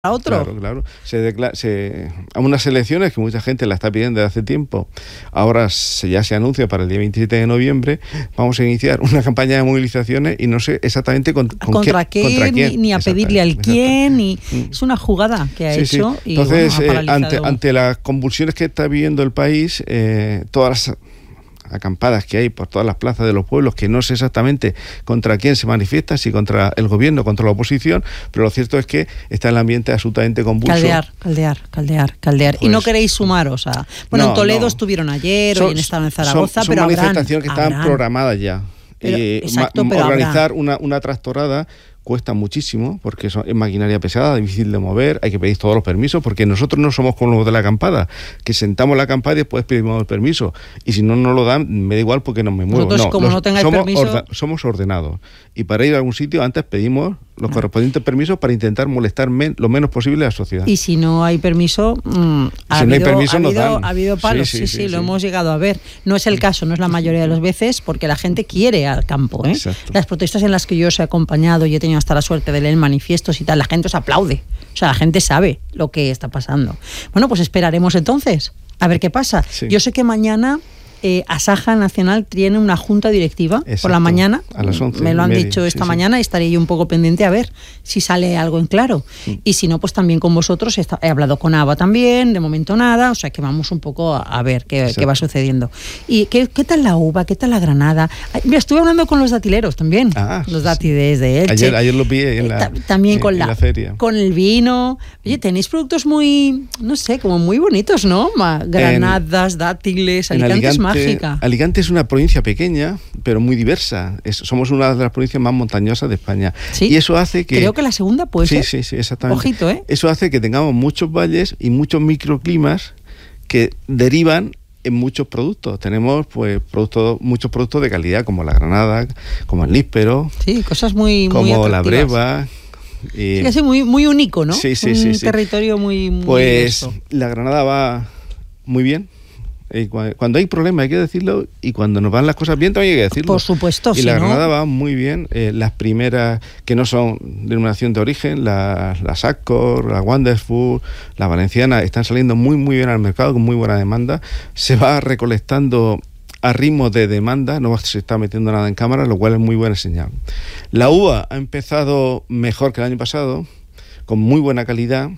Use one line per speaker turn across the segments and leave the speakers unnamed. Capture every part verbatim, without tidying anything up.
a otro.
Claro, claro. Se declara, se, a unas elecciones que mucha gente la está pidiendo desde hace tiempo, ahora se, ya se anuncia para el día veintisiete de noviembre, vamos a iniciar una campaña de movilizaciones y no sé exactamente con, con
contra,
qué,
qué,
contra quién,
ni, ni a pedirle al quién, ni, es una jugada que ha
sí,
hecho.
Sí.
Y,
Entonces,
bueno, ha
eh, ante, ante las convulsiones que está viviendo el país, eh, todas las acampadas que hay por todas las plazas de los pueblos, que no sé exactamente contra quién se manifiesta, si contra el gobierno, contra la oposición, pero lo cierto es que está el ambiente absolutamente convulso.
Caldear, caldear, caldear, caldear. Pues, y no queréis sumaros a... Bueno, no, en Toledo no. estuvieron ayer, son, hoy estaban en Zaragoza,
son, son
pero
manifestaciones
habrán,
que estaban
habrán.
programadas ya.
Pero,
eh,
exacto,
ma-
pero
organizar
habrá.
una, una tractorada cuesta muchísimo porque son, es maquinaria pesada, difícil de mover, hay que pedir todos los permisos porque nosotros no somos como los de la acampada, que sentamos la acampada y después pedimos el permiso y si no nos lo dan, me da igual porque no me muevo.
Nosotros,
no,
como
los,
no tengáis
somos,
permiso...
orda, somos ordenados y para ir a algún sitio antes pedimos los
no.
correspondientes permisos para intentar molestar men, lo menos posible a la sociedad.
Y si no hay permiso, mmm, ha,
si
habido,
no hay permiso,
ha, habido,
dan.
ha habido palos, sí sí, sí, sí, sí, lo sí. hemos llegado a ver. No es el caso, no es la mayoría de las veces, porque la gente quiere al campo. ¿eh? Las protestas en las que yo os he acompañado y he tenido hasta la suerte de leer manifiestos y tal, la gente os aplaude. O sea, la gente sabe lo que está pasando. Bueno, pues esperaremos entonces a ver qué pasa.
Sí.
Yo sé que mañana eh, Asaja Nacional tiene una junta directiva. Exacto. Por la mañana.
A las once.
Me lo han
media.
dicho esta
sí,
mañana
sí.
y estaré yo un poco pendiente a ver si sale algo en claro. Sí. Y si no, pues también con vosotros he, he hablado con Ava también, de momento nada, o sea que vamos un poco a, a ver qué, qué va sucediendo. ¿Y qué, qué tal la uva? ¿Qué tal la granada? Ay, mira, estuve hablando con los datileros también,
ah,
los dátiles de Elche.
Ayer, ayer lo vi en la,
Ta- también con,
en,
la,
en la feria.
Con el vino. Oye, tenéis productos muy, no sé, como muy bonitos, ¿no? Granadas, en, dátiles, Alicante, Alicante es mágica.
Alicante es una provincia pequeña, pero muy diversa. Es, somos una de las provincias más montañosas de España.
¿Sí?
Y eso hace que...
Creo que la segunda puede
sí,
ser.
Sí, sí, exactamente.
Ojito, ¿eh?
Eso hace que tengamos muchos valles y muchos microclimas que derivan en muchos productos. Tenemos pues productos, muchos productos de calidad, como la granada, como el níspero.
Sí, cosas muy,
como
muy
la breva.
Y... Sí, es muy, muy único, ¿no?
Sí, sí,
Un
sí. sí.
territorio muy, muy
Pues
diverso.
La granada va muy bien. Y cuando hay problemas hay que decirlo y cuando nos van las cosas bien también hay que decirlo.
Por supuesto,
y
si
la
no...
granada va muy bien. Eh, las primeras que no son denominación de origen, la, la Saccor, la Wonderful, la Valenciana, están saliendo muy muy bien al mercado con muy buena demanda. Se va recolectando a ritmo de demanda, no se está metiendo nada en cámara, lo cual es muy buena señal. La uva ha empezado mejor que el año pasado, con muy buena calidad,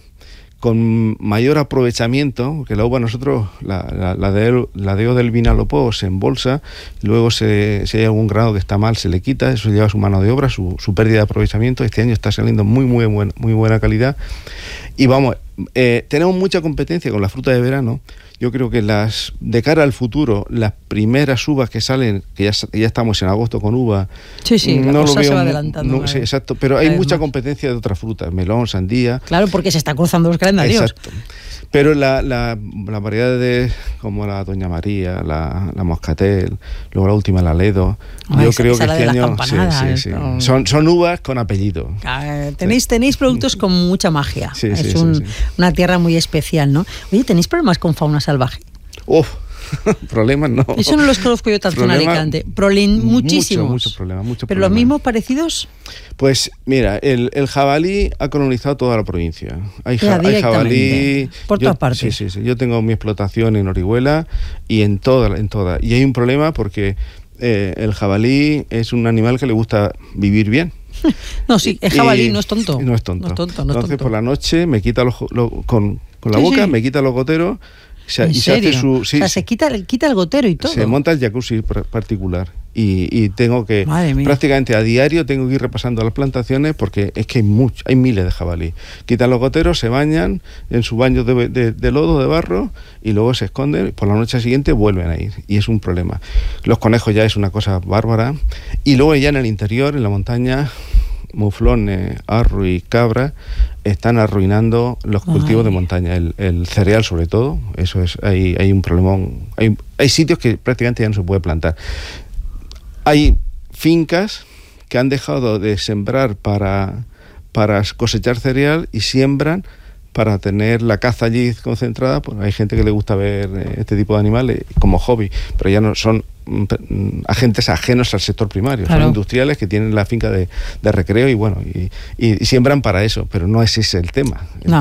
con mayor aprovechamiento, que la uva nosotros, la, la, la, de, la de del Vinalopó se embolsa, luego se, si hay algún grado que está mal se le quita, eso lleva su mano de obra, su, su pérdida de aprovechamiento. Este año está saliendo muy muy, buen, muy buena calidad y vamos, eh, tenemos mucha competencia con la fruta de verano. Yo creo que las de cara al futuro, las primeras uvas que salen, que ya, ya estamos en agosto con uva,
sí, sí, la
no
cosa
lo veo,
se va adelantando.
No, sí, exacto, pero hay mucha más. competencia de otras frutas, melón, sandía.
Claro, porque se están cruzando los calendarios.
Exacto. Pero la, la, la variedad de, como la Doña María, la, la Moscatel, luego la última, la Ledo,
oh,
yo
esa,
creo
esa
que este año
sí, sí, sí.
No. Son, son uvas con apellido.
Eh, tenéis, tenéis productos con mucha magia.
Sí,
es
sí,
un,
sí, sí.
una tierra muy especial, ¿no? Oye, ¿tenéis problemas con fauna salvaje?
Uf. Problemas no.
Eso no los conozco yo tanto en Alicante. Prolin, muchísimos.
Muchos mucho problemas. Mucho
¿Pero
problemas.
los mismos parecidos?
Pues mira, el, el jabalí ha colonizado toda la provincia. Hay,
ya,
hay jabalí.
Por todas partes.
Sí, sí, sí. Yo tengo mi explotación en Orihuela y en toda, en toda. Y hay un problema porque eh, el jabalí es un animal que le gusta vivir bien.
No, sí, el jabalí y, no es tonto.
No es tonto.
No es tonto, no es
Entonces
tonto.
por la noche me quita los, lo, con, con la
sí,
boca,
sí.
me quita los goteros. O sea,
¿En
y
serio?
se hace su, sí,
o sea, se quita, quita el gotero y todo.
Se monta el jacuzzi particular y, y tengo que,
Madre
prácticamente a diario tengo que ir repasando las plantaciones porque es que hay mucho, hay miles de jabalí. Quitan los goteros, se bañan en su baño de, de, de lodo, de barro y luego se esconden y por la noche siguiente vuelven a ir y es un problema. Los conejos ya es una cosa bárbara y luego ya en el interior, en la montaña, muflones, arro y cabra están arruinando los cultivos Ay. de montaña, el, el cereal sobre todo. Eso es, hay, hay un problemón. Hay, hay sitios que prácticamente ya no se puede plantar. Hay fincas que han dejado de sembrar para, para cosechar cereal y siembran para tener la caza allí concentrada, pues hay gente que le gusta ver este tipo de animales como hobby, pero ya no son agentes ajenos al sector primario, claro. Son industriales que tienen la finca de, de recreo y bueno, y, y, y siembran para eso, pero no es ese el tema. El
no.